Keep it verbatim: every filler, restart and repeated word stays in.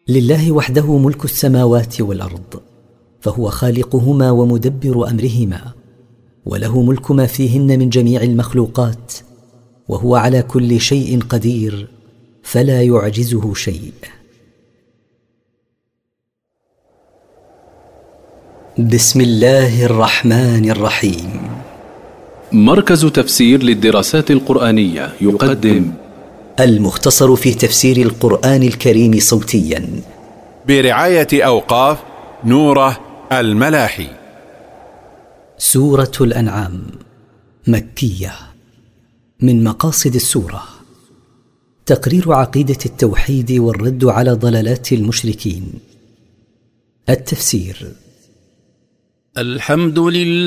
لله وحده ملك السماوات والأرض، فهو خالقهما ومدبر أمرهما، وله ملك ما فيهن من جميع المخلوقات، وهو على كل شيء قدير، فلا يعجزه شيء. بسم الله الرحمن الرحيم. مركز تفسير للدراسات القرآنية يقدم المختصر في تفسير القرآن الكريم صوتيا برعاية أوقاف نوره الملاحي. سورة الأنعام مكية. من مقاصد السورة تقرير عقيدة التوحيد والرد على ضلالات المشركين. التفسير: الحمد لله